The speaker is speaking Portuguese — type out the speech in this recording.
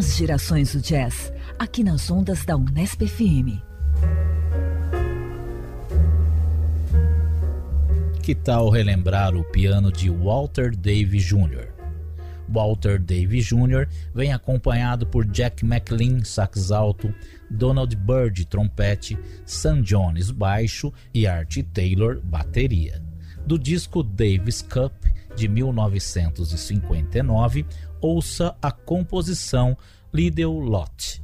As gerações do jazz, aqui nas ondas da Unesp FM. Que tal relembrar o piano de Walter Davis Jr.? Walter Davis Jr. vem acompanhado por Jack McLean, sax alto, Donald Byrd, trompete, Sam Jones, baixo e Art Taylor, bateria. Do disco Davis Cup, de 1959, ouça a composição Little Lot.